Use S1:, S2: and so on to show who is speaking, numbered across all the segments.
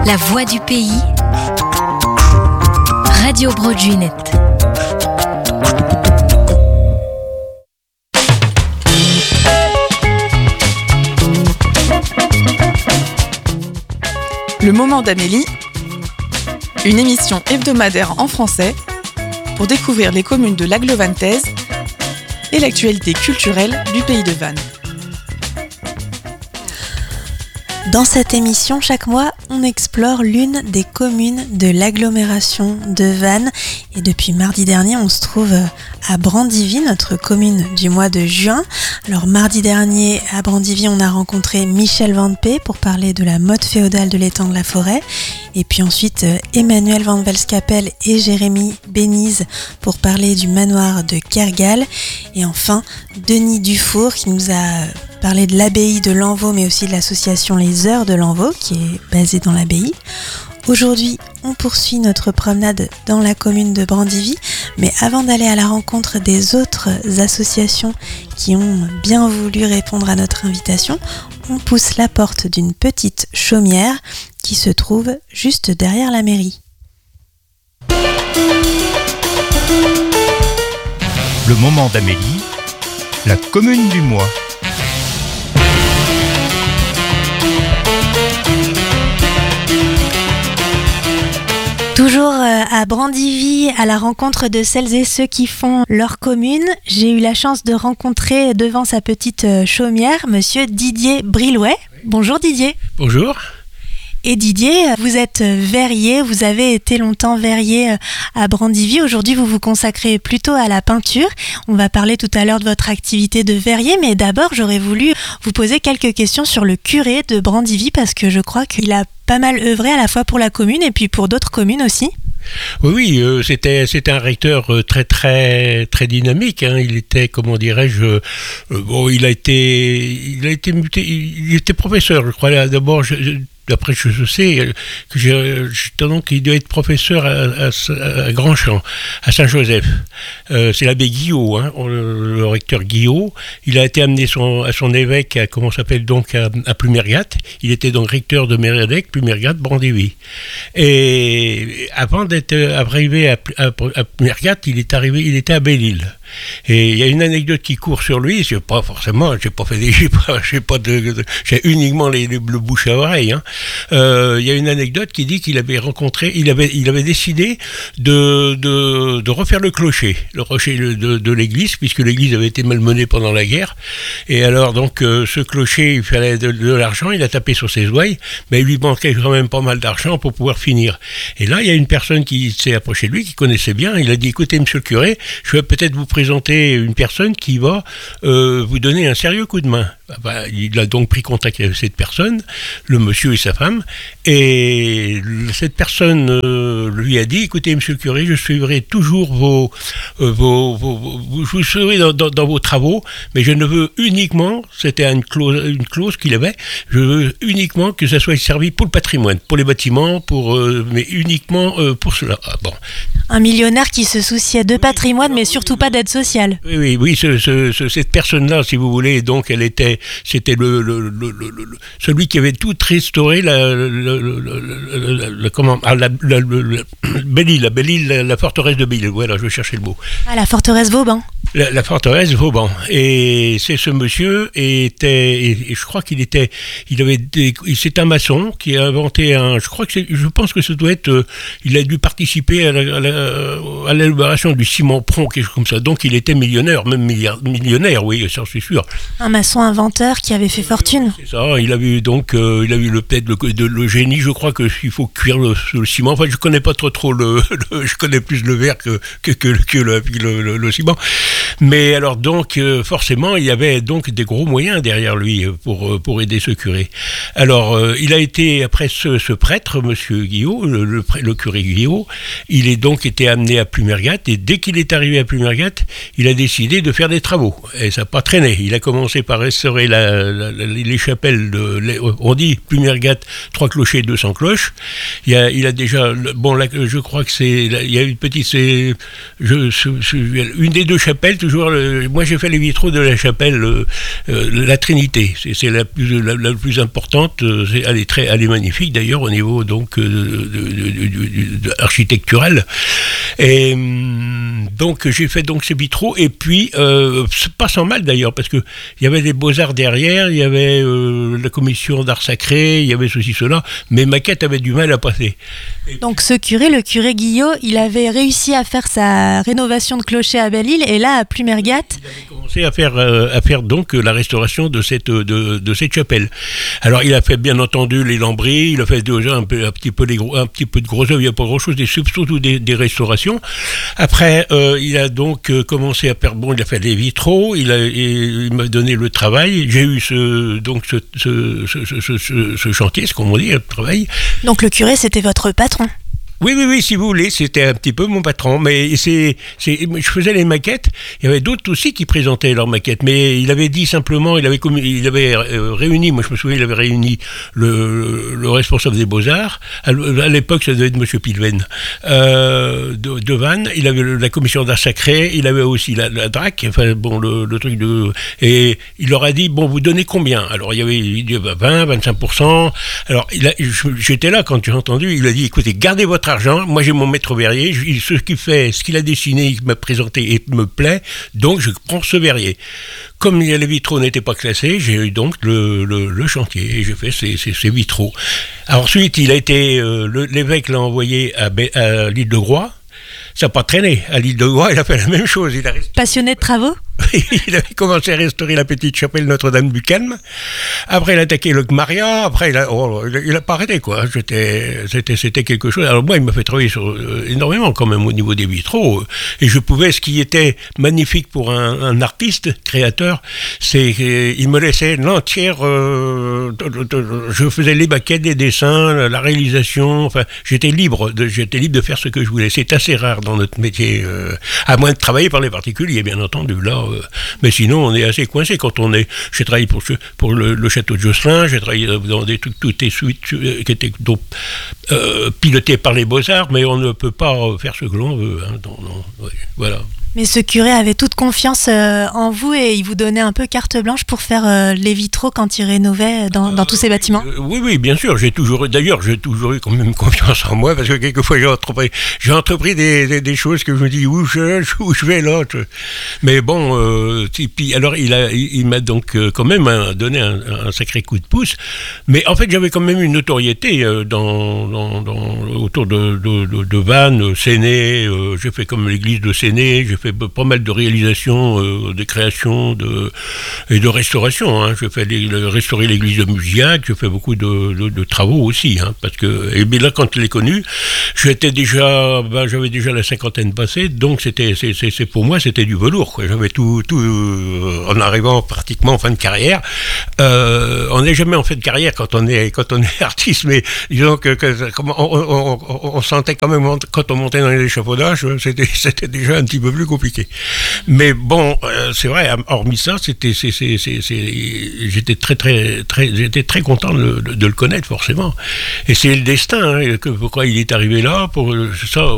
S1: La voix du pays, Radio Broadjunet.
S2: Le moment d'Amélie, une émission hebdomadaire en français pour découvrir les communes de l'Aglo vantaise et l'actualité culturelle du pays de Vannes.
S3: Dans cette émission, chaque mois, on explore l'une des communes de l'agglomération de Vannes. Et depuis mardi dernier, on se trouve à Brandivy, notre commune du mois de juin. Alors mardi dernier, à Brandivy, on a rencontré Michel Van P pour parler de la mode féodale de l'étang de la Forêt. Et puis ensuite, Emmanuel Van Velskapel et Jérémy Bénize pour parler du manoir de Kergal. Et enfin, Denis Dufour qui nous a parlé de l'abbaye de Lanvaux, mais aussi de l'association Les Heures de Lanvaux, qui est basée dans l'abbaye. Aujourd'hui, on poursuit notre promenade dans la commune de Brandivy, mais avant d'aller à la rencontre des autres associations qui ont bien voulu répondre à notre invitation, on pousse la porte d'une petite chaumière qui se trouve juste derrière la mairie.
S4: Le moment d'Amélie, la commune du mois.
S3: Toujours à Brandivy, à la rencontre de celles et ceux qui font leur commune, j'ai eu la chance de rencontrer devant sa petite chaumière monsieur Didier Brilouet. Bonjour Didier.
S5: Bonjour.
S3: Et Didier, vous êtes verrier, vous avez été longtemps verrier à Brandivy. Aujourd'hui, vous vous consacrez plutôt à la peinture. On va parler tout à l'heure de votre activité de verrier, mais d'abord, j'aurais voulu vous poser quelques questions sur le curé de Brandivy parce que je crois qu'il a pas mal œuvré à la fois pour la commune et puis pour d'autres communes aussi.
S5: Oui, c'était un recteur très dynamique. Hein. Il était, comment dirais-je, il a été muté. Il était professeur, je crois. D'abord, d'après je sais qu'il doit être professeur à Grandchamp, à Saint-Joseph. C'est l'abbé Guillot, hein, le recteur Guillot. Il a été amené à son évêque, à Plumergat. Il était donc recteur de Mérédec, Plumergat, Brandivy. Et avant d'être arrivé à Plumergat, il était à Belle-Île. Et il y a une anecdote qui court sur lui. J'ai uniquement le bouche à oreille. Hein. Il y a une anecdote qui dit qu'il avait décidé de refaire le clocher de l'église, puisque l'église avait été malmenée pendant la guerre. Et alors donc ce clocher, il fallait de l'argent. Il a tapé sur ses ouailles, mais il lui manquait quand même pas mal d'argent pour pouvoir finir. Et là, il y a une personne qui s'est approchée de lui, qui connaissait bien. Il a dit: écoutez, monsieur le curé, je vais peut-être vous présenter une personne qui va vous donner un sérieux coup de main. Il a donc pris contact avec cette personne, le monsieur et sa femme, et cette personne lui a dit: écoutez, monsieur le curé, je suivrai toujours je vous suivrai dans vos travaux, mais je ne veux uniquement, c'était une clause qu'il avait, je veux uniquement que ça soit servi pour le patrimoine, pour les bâtiments, mais uniquement pour cela. Ah, bon.
S3: Un millionnaire qui se souciait de patrimoine, mais surtout pas d'aide sociale.
S5: Oui, cette personne-là, si vous voulez, donc c'était celui qui avait tout restauré Belle-Île, la forteresse de Belle-Île. Voilà, je cherchais le mot.
S3: Ah, la forteresse Vauban.
S5: La forteresse Vauban. Et c'est ce monsieur et je crois c'est un maçon qui a inventé je pense que ça doit être, il a dû participer à l'élaboration du ciment Pron, quelque chose comme ça. Donc il était millionnaire, même millionnaire, oui, ça c'est sûr.
S3: Un maçon inventeur qui avait fait fortune.
S5: C'est ça, il a eu peut-être le génie, je crois qu'il faut cuire le ciment. Enfin, je connais pas trop je connais plus le verre que le ciment. Mais alors donc, forcément, il y avait donc des gros moyens derrière lui pour aider ce curé. Alors, il a été, après ce prêtre, monsieur Guillot, le curé Guillot, il est donc été amené à Plumergat, et dès qu'il est arrivé à Plumergat, il a décidé de faire des travaux. Et ça n'a pas traîné. Il a commencé par restaurer restaurer les chapelles. On dit Plumergat, 3 clochers, 200 cloches. Il a déjà, je crois que il y a une petite, une des 2 chapelles toujours. Moi, j'ai fait les vitraux de la chapelle, la Trinité. C'est la plus importante. Elle est magnifique d'ailleurs au niveau donc architectural. Et donc j'ai fait donc ces vitraux et puis pas sans mal d'ailleurs parce que il y avait des beaux-arts derrière, il y avait la commission d'art sacré, il y avait ceci cela, mais maquette avait du mal à passer.
S3: Donc le curé Guillot, il avait réussi à faire sa rénovation de clocher à Belle-Île et là à Plumergat,
S5: il avait commencé à faire donc la restauration de cette chapelle. Alors il a fait bien entendu les lambris, il a fait déjà un petit peu de gros œuvres, il n'y a pas grand-chose, surtout des restaurations. Après, il a donc commencé à faire, il a fait des vitraux, il m'a donné le travail, j'ai eu ce chantier, ce qu'on dit, le travail.
S3: Donc le curé, c'était votre patron?
S5: Oui, si vous voulez, c'était un petit peu mon patron, mais je faisais les maquettes, il y avait d'autres aussi qui présentaient leurs maquettes, mais il avait dit simplement, il avait réuni, moi je me souviens, il avait réuni le responsable des Beaux-Arts, à l'époque ça devait être M. Pilven, de Vannes, il avait la commission d'art sacré, il avait aussi la DRAC, enfin le truc et il leur a dit, vous donnez combien? Alors il dit 20, 25%, alors j'étais là quand j'ai entendu, il a dit, écoutez, gardez votre argent, moi j'ai mon maître verrier, ce qu'il a dessiné, il m'a présenté et me plaît, donc je prends ce verrier. Comme les vitraux n'étaient pas classés, j'ai eu donc le chantier et j'ai fait ces vitraux. Alors, ensuite, l'évêque l'a envoyé à l'île de Groix. Ça n'a pas traîné. À l'île de Groix, il a fait la même chose.
S3: Passionné de travaux?
S5: Il avait commencé à restaurer la petite chapelle Notre-Dame du Calme. Après, il a attaqué le Maria. Après, il a pas arrêté, quoi. C'était quelque chose. Alors, moi, il m'a fait travailler énormément, quand même, au niveau des vitraux. Et ce qui était magnifique pour un artiste, créateur, c'est qu'il me laissait l'entière, je faisais les maquettes, les dessins, la réalisation. Enfin, j'étais libre de faire ce que je voulais. C'est assez rare dans notre métier, à moins de travailler par les particuliers, bien entendu. Là, mais sinon, on est assez coincé quand on est. J'ai travaillé pour le château de Josselin, j'ai travaillé dans toutes les suites qui étaient pilotées par les Beaux-Arts, mais on ne peut pas faire ce que l'on veut. Voilà.
S3: Mais ce curé avait toute confiance en vous et il vous donnait un peu carte blanche pour faire les vitraux quand il rénovait dans tous ses bâtiments?
S5: Oui, bien sûr. J'ai toujours eu quand même confiance en moi parce que quelquefois j'ai entrepris des choses que je me dis où je vais là. Mais bon, puis alors il m'a donc quand même donné un sacré coup de pouce. Mais en fait, j'avais quand même une notoriété autour de Vannes, Séné. J'ai fait comme l'église de Séné. J'ai fait pas mal de réalisations, de créations et de restauration. J'ai fait restaurer l'église de Musillac, j'ai fait beaucoup de travaux aussi. Parce que, et bien là, quand je l'ai connu, j'avais déjà la cinquantaine passée, donc pour moi, c'était du velours, quoi. J'avais tout en arrivant pratiquement en fin de carrière. On n'est jamais en fin de carrière quand on est artiste, mais disons que on sentait quand même, quand on montait dans les échafaudages, c'était déjà un petit peu plus compliqué. Mais bon, c'est vrai, hormis ça, j'étais j'étais très content de le connaître, forcément. Et c'est le destin, pourquoi il est arrivé là, pour ça,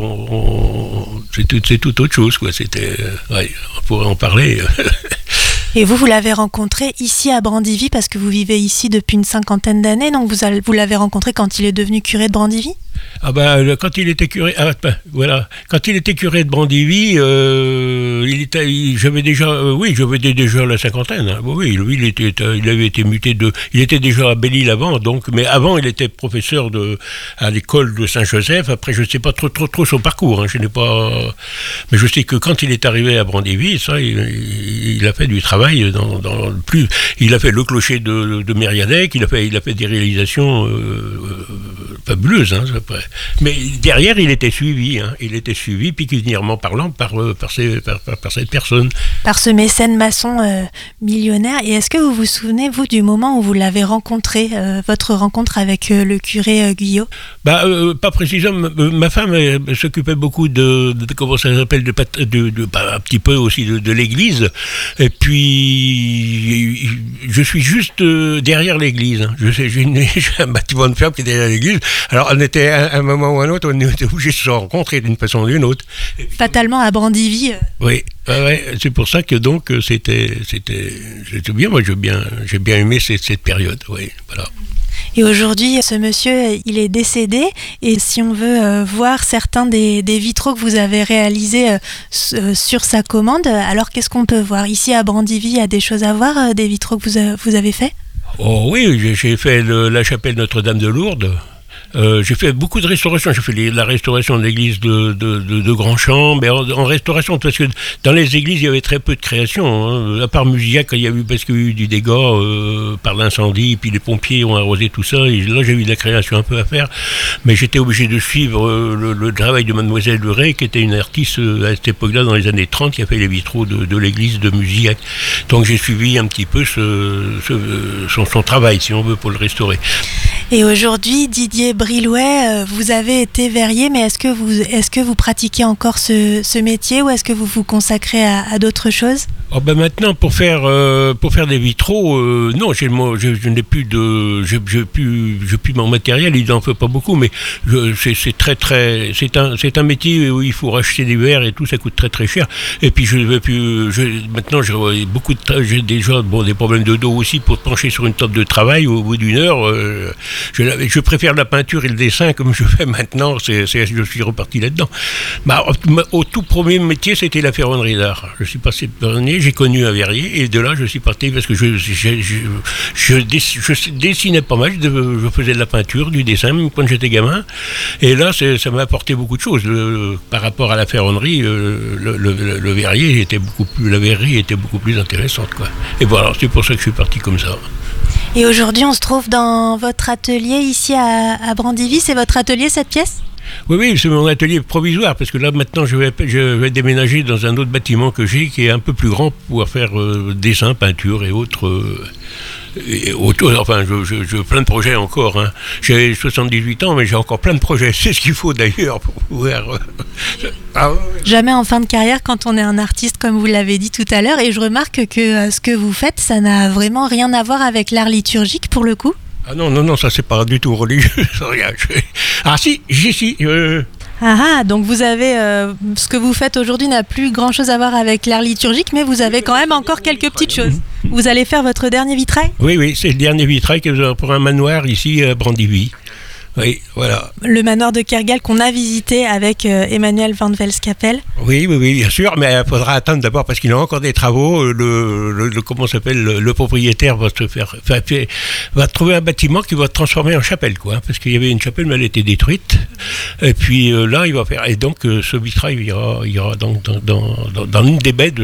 S5: c'est tout autre chose, quoi. On pourrait en parler.
S3: Et vous l'avez rencontré ici à Brandivy parce que vous vivez ici depuis une cinquantaine d'années, donc vous l'avez rencontré quand il est devenu curé de Brandivy?
S5: Quand il était curé, quand il était curé de Brandivy, j'avais déjà la cinquantaine. Oui, lui, il avait été muté il était déjà à Belle-Île avant, donc, mais avant, il était professeur à l'école de Saint-Joseph. Après, je ne sais pas trop son parcours. Mais je sais que quand il est arrivé à Brandivy, ça, il a fait du travail il a fait le clocher de Mériadec, il a fait des réalisations fabuleuses. Mais derrière, il était suivi, pécuniairement parlant, par cette personne.
S3: Par ce mécène maçon millionnaire. Et est-ce que vous vous souvenez, vous, du moment où vous l'avez rencontré, votre rencontre avec le curé Guillot?
S5: Pas précisément. Ma femme s'occupait beaucoup comment ça s'appelle, un petit peu aussi de l'église. Et puis, je suis juste derrière l'église. Hein. J'ai un bâtiment de ferme qui est derrière l'église. Alors, on était à un moment ou à un autre, on était obligés de se rencontrer d'une façon ou d'une autre.
S3: Fatalement à Brandivy.
S5: Oui, c'est pour ça que donc c'était bien. Moi, j'ai bien aimé cette période. Oui, voilà.
S3: Et aujourd'hui, ce monsieur, il est décédé. Et si on veut voir certains des vitraux que vous avez réalisés sur sa commande, alors qu'est-ce qu'on peut voir? Ici à Brandivy, il y a des choses à voir, des vitraux que vous avez faits?
S5: Oh oui, j'ai fait la chapelle Notre-Dame de Lourdes. J'ai fait beaucoup de restaurations. J'ai fait la restauration de l'église de Grandchamp, mais en restauration, parce que dans les églises, il y avait très peu de création. Hein. À part Musillac, il y a eu, parce qu'il y a eu du dégât par l'incendie, puis les pompiers ont arrosé tout ça. Et là, j'ai eu de la création un peu à faire. Mais j'étais obligé de suivre le travail de Mademoiselle Leray, qui était une artiste à cette époque-là, dans les années 30, qui a fait les vitraux de l'église de Musillac. Donc j'ai suivi un petit peu son travail, si on veut, pour le restaurer.
S3: Et aujourd'hui, Didier Brilouet, vous avez été verrier, mais est-ce que vous pratiquez encore ce métier ou est-ce que vous vous consacrez à d'autres choses?
S5: Oh ben maintenant, pour faire des vitraux, non, je n'ai plus de, j'ai plus mon matériel, il n'en fait pas beaucoup, mais c'est un métier où il faut racheter des verres et tout, ça coûte très très cher. Et puis maintenant j'ai déjà des problèmes de dos aussi pour pencher sur une table de travail au bout d'une heure. Je préfère la peinture et le dessin comme je fais maintenant. Je suis reparti là-dedans. Au tout premier métier, c'était la ferronnerie d'art. Je suis passé de ferronnier, j'ai connu un verrier et de là je suis parti parce que je dessinais pas mal. Je faisais de la peinture, du dessin même quand j'étais gamin. Et là, ça m'a apporté beaucoup de choses. Par rapport à la ferronnerie, le verrier était la verrerie était beaucoup plus intéressante, quoi. Et voilà, c'est pour ça que je suis parti comme ça.
S3: Et aujourd'hui, on se trouve dans votre atelier ici à Brandivy. C'est votre atelier, cette pièce?
S5: Oui, c'est mon atelier provisoire, parce que là, maintenant, je vais déménager dans un autre bâtiment que j'ai, qui est un peu plus grand, pour pouvoir faire dessin, peinture et autres... Enfin, je plein de projets encore. Hein. J'ai 78 ans, mais j'ai encore plein de projets. C'est ce qu'il faut d'ailleurs pour pouvoir...
S3: Jamais en fin de carrière quand on est un artiste, comme vous l'avez dit tout à l'heure. Et je remarque que ce que vous faites, ça n'a vraiment rien à voir avec l'art liturgique pour le coup.
S5: Ah non, ça c'est pas du tout religieux.
S3: Donc vous avez ce que vous faites aujourd'hui n'a plus grand chose à voir avec l'art liturgique, mais vous avez quand même encore quelques petites choses. Vous allez faire votre dernier vitrail?
S5: Oui, c'est le dernier vitrail pour un manoir ici à Brandivy. Oui, voilà.
S3: Le manoir de Kergal qu'on a visité avec Emmanuel Van Velskapel.
S5: Oui, bien sûr, mais il faudra attendre d'abord parce qu'il y a encore des travaux. Le propriétaire va trouver un bâtiment qui va transformer en chapelle, quoi. Parce qu'il y avait une chapelle, mais elle a été détruite. Et puis là, il va faire. Et donc, ce vitrail ira dans une des baies de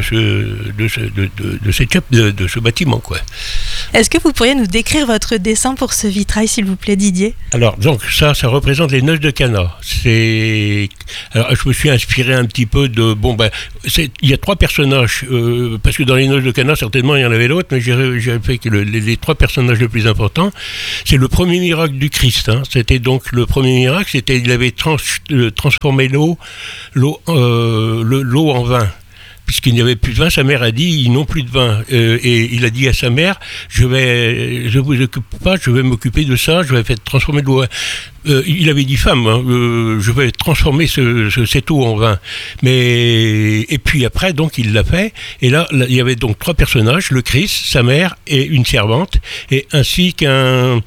S5: ce bâtiment, quoi.
S3: Est-ce que vous pourriez nous décrire votre dessin pour ce vitrail, s'il vous plaît, Didier?
S5: Alors, donc, ça représente les noces de Cana. Alors, je me suis inspiré un petit peu de... il y a trois personnages, parce que dans les noces de Cana, certainement, il y en avait d'autres, mais j'ai fait que les trois personnages les plus importants, c'est le premier miracle du Christ. Hein. C'était donc le premier miracle, il avait transformé l'eau en vin. Puisqu'il n'y avait plus de vin, sa mère a dit ils n'ont plus de vin. Et il a dit à sa mère je vous occupe pas, je vais m'occuper de ça, je vais faire transformer de l'eau. Il avait dit femme, hein, je vais transformer cette eau en vin. Et puis après, donc il l'a fait. Et là, il y avait donc trois personnages, le Christ, sa mère et une servante, et ainsi qu'un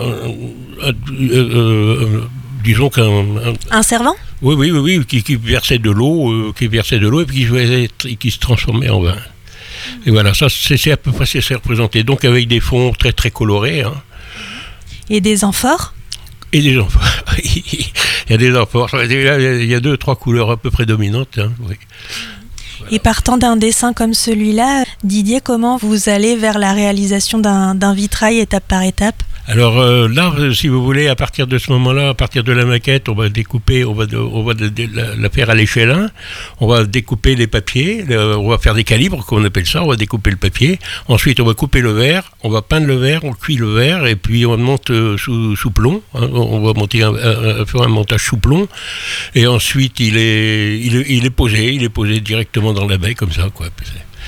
S3: servant?
S5: Oui, qui versait de l'eau, et puis qui se transformait en vin. Et voilà, ça c'est à peu près c'est représenté. Donc avec des fonds très très colorés. Hein.
S3: Et des amphores?
S5: Et des amphores. Il y a des amphores. Il y a 2-3 couleurs à peu près dominantes. Hein, oui. Voilà.
S3: Et partant d'un dessin comme celui-là, Didier, comment vous allez vers la réalisation d'un vitrail étape par étape?
S5: Alors là, si vous voulez, à partir de ce moment-là, à partir de la maquette, on va découper, on va la faire à l'échelle 1, on va découper les papiers, on va faire des calibres, qu'on appelle ça, on va découper le papier, ensuite on va couper le verre, on va peindre le verre, on cuit le verre, et puis on monte sous plomb, hein, on va faire un montage sous plomb, et ensuite il est posé directement dans la baie, comme ça, quoi.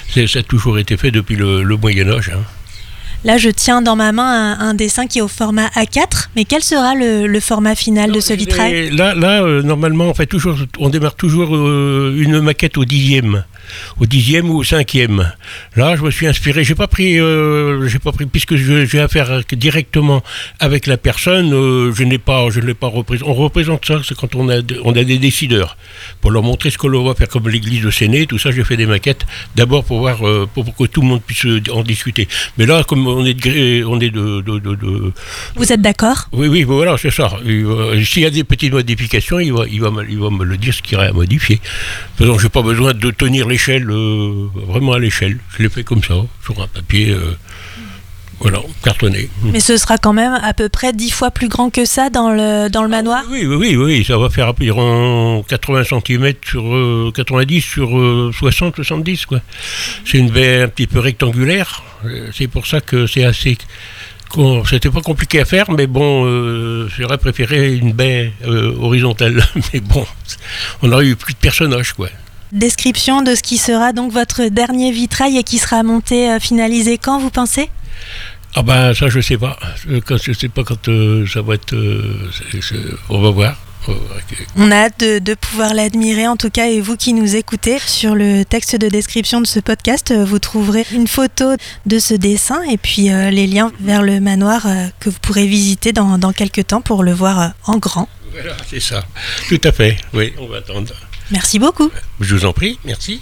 S5: Ça a toujours été fait depuis le Moyen-Âge. Hein.
S3: Là, je tiens dans ma main un dessin qui est au format A4, mais quel sera le format final de ce vitrail ?
S5: Là, normalement, on démarre toujours une maquette au 10e ou au 5e. Là, je me suis inspiré. J'ai pas pris, puisque j'ai affaire directement avec la personne. Je ne l'ai pas représenté. On représente ça, c'est quand on a des décideurs pour leur montrer ce que l'on va faire, comme l'église de Séné. Tout ça, j'ai fait des maquettes d'abord pour voir, pour que tout le monde puisse en discuter. Mais là, comme on est de.
S3: Vous êtes d'accord ?
S5: Oui, voilà, c'est ça. S'il y a des petites modifications, il va me le dire, ce qu'il y a à modifier. De toute façon, j'ai pas besoin de tenir l'échelle, vraiment à l'échelle. Je l'ai fait comme ça, sur un papier, voilà, cartonné.
S3: Mais ce sera quand même à peu près 10 fois plus grand que ça dans le manoir ?
S5: Oui, ça va faire environ 80 cm sur 90 sur 60, 70, quoi. C'est une baie un petit peu rectangulaire. C'est pour ça que c'est assez... C'était pas compliqué à faire, mais bon, j'aurais préféré une baie horizontale. Mais bon, on aurait eu plus de personnages, quoi.
S3: Description de ce qui sera donc votre dernier vitrail et qui sera monté, finalisé quand, vous pensez ?
S5: Ah ben ça je sais pas. Je sais pas quand ça va être. On va voir.
S3: On a hâte de pouvoir l'admirer en tout cas, et vous qui nous écoutez, sur le texte de description de ce podcast, vous trouverez une photo de ce dessin et puis les liens vers le manoir que vous pourrez visiter dans quelques temps pour le voir en grand.
S5: Voilà, c'est ça. Tout à fait. Oui, on va attendre.
S3: Merci beaucoup.
S5: Je vous en prie, merci.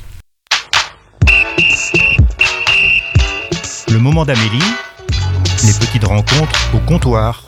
S4: Le moment d'Amélie, les petites rencontres au comptoir.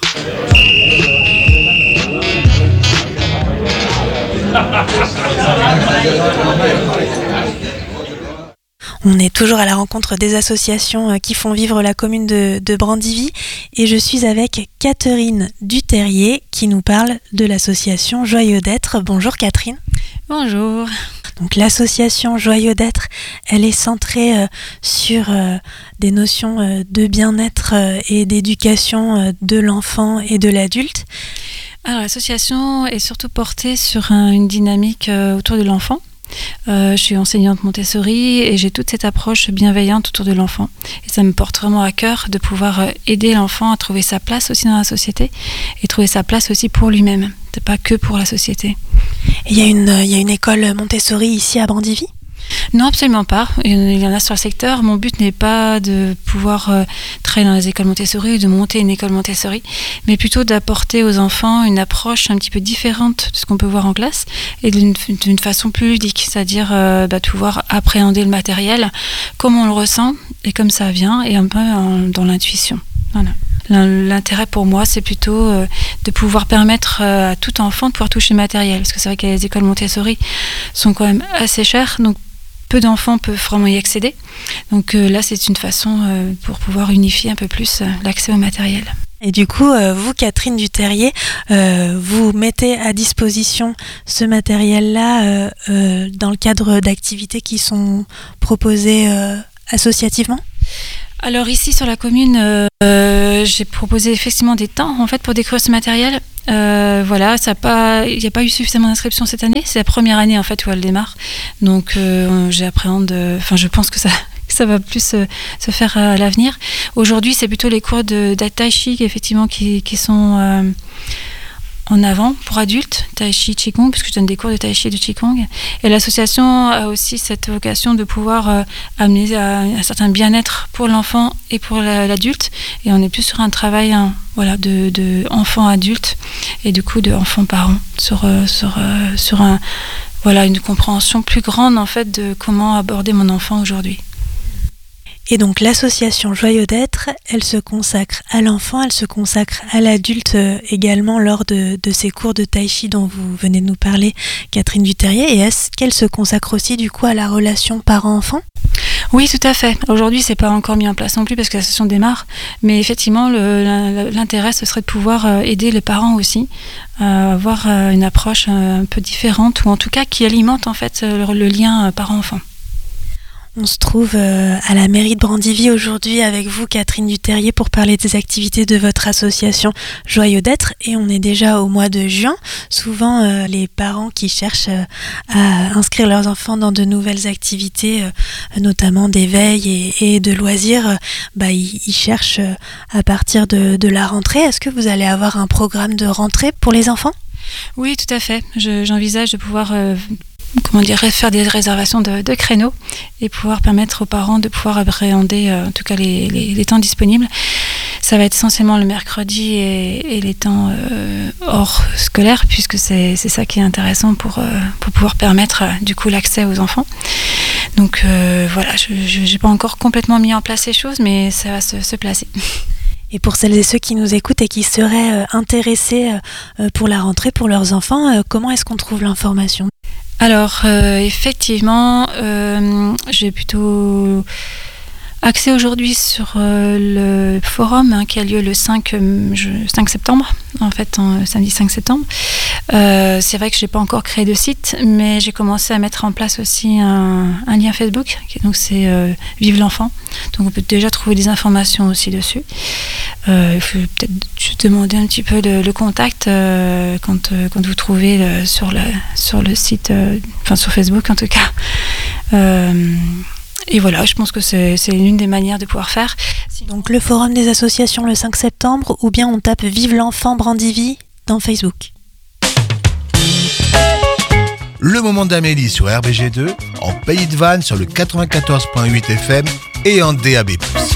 S3: On est toujours à la rencontre des associations qui font vivre la commune de Brandivy, et je suis avec Catherine Duterrier qui nous parle de l'association Joyeux d'être. Bonjour Catherine.
S1: Bonjour.
S3: Donc l'association Joyeux d'être, elle est centrée sur des notions de bien-être et d'éducation de l'enfant et de l'adulte.
S1: Alors l'association est surtout portée sur une dynamique autour de l'enfant. Je suis enseignante Montessori et j'ai toute cette approche bienveillante autour de l'enfant. Et ça me porte vraiment à cœur de pouvoir aider l'enfant à trouver sa place aussi dans la société et trouver sa place aussi pour lui-même. C'est pas que pour la société.
S3: Il y a une école Montessori ici à Brandivy ?
S1: Non, absolument pas. Il y en a sur le secteur. Mon but n'est pas de pouvoir travailler dans les écoles Montessori ou de monter une école Montessori, mais plutôt d'apporter aux enfants une approche un petit peu différente de ce qu'on peut voir en classe et d'une façon plus ludique, c'est-à-dire de pouvoir appréhender le matériel comme on le ressent et comme ça vient, et un peu dans l'intuition. Voilà. L'intérêt pour moi, c'est plutôt de pouvoir permettre à tout enfant de pouvoir toucher le matériel, parce que c'est vrai que les écoles Montessori sont quand même assez chères, donc peu d'enfants peuvent vraiment y accéder. Donc là, c'est une façon pour pouvoir unifier un peu plus l'accès au matériel.
S3: Et du coup, vous, Catherine Duterrier, vous mettez à disposition ce matériel-là dans le cadre d'activités qui sont proposées associativement ?
S1: Alors ici sur la commune, j'ai proposé effectivement des temps en fait pour découvrir ce matériel. Voilà, il n'y a pas eu suffisamment d'inscriptions cette année. C'est la première année en fait où elle démarre. Donc je pense que ça va plus se faire à l'avenir. Aujourd'hui, c'est plutôt les cours de tai chi effectivement qui sont en avant pour adultes, tai chi, qigong, puisque je donne des cours de tai chi et de qigong. Et l'association a aussi cette vocation de pouvoir amener un certain bien-être pour l'enfant et pour l'adulte. Et on est plus sur un travail de enfant-adulte et du coup de enfant-parent sur une compréhension plus grande en fait de comment aborder mon enfant aujourd'hui.
S3: Et donc l'association Joyeux d'être, elle se consacre à l'enfant, elle se consacre à l'adulte également lors de ces cours de tai chi dont vous venez de nous parler, Catherine Duterrier. Et est-ce qu'elle se consacre aussi du coup à la relation parent-enfant ?
S1: Oui, tout à fait. Aujourd'hui, c'est pas encore mis en place non plus parce que l'association démarre, mais effectivement, l'intérêt ce serait de pouvoir aider les parents aussi à avoir une approche un peu différente, ou en tout cas qui alimente en fait le lien parent-enfant.
S3: On se trouve à la mairie de Brandivy aujourd'hui avec vous, Catherine Duterrier, pour parler des activités de votre association Joyeux d'être. Et on est déjà au mois de juin. Souvent, les parents qui cherchent à inscrire leurs enfants dans de nouvelles activités, notamment d'éveil et de loisirs, ils cherchent à partir de la rentrée. Est-ce que vous allez avoir un programme de rentrée pour les enfants ?
S1: Oui, tout à fait. J'envisage de pouvoir faire des réservations de créneaux et pouvoir permettre aux parents de pouvoir appréhender en tout cas les temps disponibles. Ça va être essentiellement le mercredi et les temps hors scolaire, puisque c'est ça qui est intéressant pour pouvoir permettre du coup l'accès aux enfants. Donc voilà, je n'ai pas encore complètement mis en place ces choses, mais ça va se placer.
S3: Et pour celles et ceux qui nous écoutent et qui seraient intéressés pour la rentrée pour leurs enfants, comment est-ce qu'on trouve l'information ?
S1: Alors, effectivement, j'ai plutôt axé aujourd'hui sur le forum qui a lieu le 5 septembre, en fait, samedi 5 septembre. C'est vrai que je n'ai pas encore créé de site, mais j'ai commencé à mettre en place aussi un lien Facebook, donc c'est Vive l'enfant. Donc on peut déjà trouver des informations aussi dessus. Il faut peut-être juste demander un petit peu le contact quand vous trouvez sur le site, sur Facebook en tout cas. Et voilà, je pense que c'est l'une des manières de pouvoir faire.
S3: Donc le forum des associations le 5 septembre, ou bien on tape Vive l'enfant Brandivy dans Facebook.
S6: Le moment d'Amélie sur RBG2, en Pays de Vannes sur le 94.8 FM et en DAB+.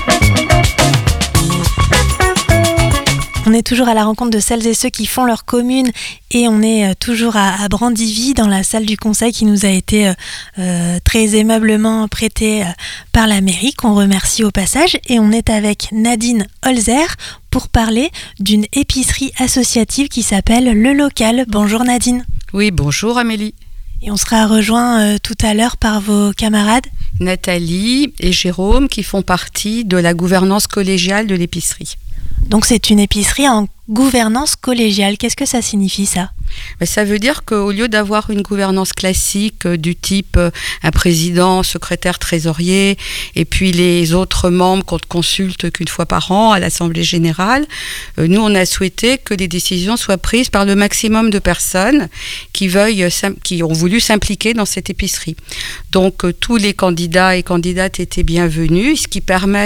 S3: On est toujours à la rencontre de celles et ceux qui font leur commune et on est toujours à Brandivy dans la salle du conseil qui nous a été très aimablement prêtée par la mairie, qu'on remercie au passage. Et on est avec Nadine Holzer pour parler d'une épicerie associative qui s'appelle Le Local. Bonjour Nadine.
S7: Oui, bonjour Amélie.
S3: Et on sera rejoint tout à l'heure par vos camarades
S7: Nathalie et Jérôme qui font partie de la gouvernance collégiale de l'épicerie.
S3: Donc c'est une épicerie en gouvernance collégiale. Qu'est-ce que ça signifie ça ?
S7: Ça veut dire qu'au lieu d'avoir une gouvernance classique du type un président, secrétaire, trésorier et puis les autres membres qu'on ne consulte qu'une fois par an à l'Assemblée générale, nous on a souhaité que les décisions soient prises par le maximum de personnes qui ont voulu s'impliquer dans cette épicerie. Donc tous les candidats et candidates étaient bienvenus, ce qui permet